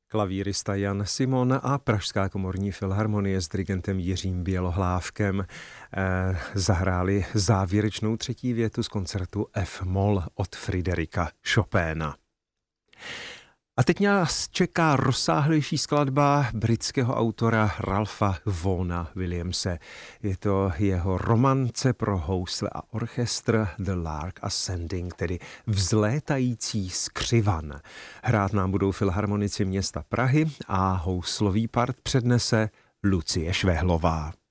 Klavírista Jan Simon a Pražská komorní filharmonie s dirigentem Jiřím Bělohlávkem zahráli závěrečnou třetí větu z koncertu F-moll od Friderika Chopina. A teď nás čeká rozsáhlejší skladba britského autora Ralpha Vaughna Williamse. Je to jeho romance pro housle a orchestr The Lark Ascending, tedy vzlétající skřivan. Hrát nám budou filharmonici města Prahy a houslový part přednese Lucie Švehlová.